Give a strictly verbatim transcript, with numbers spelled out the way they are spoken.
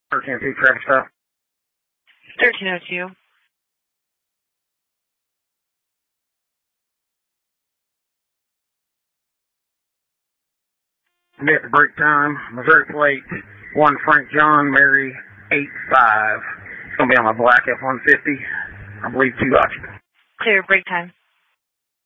thirteen oh two traffic stop. thirteen oh two. At the break time, Missouri plate, one Frank John, Mary, eight five. It's going to be on my black F one fifty. I believe two occupants. Clear break time.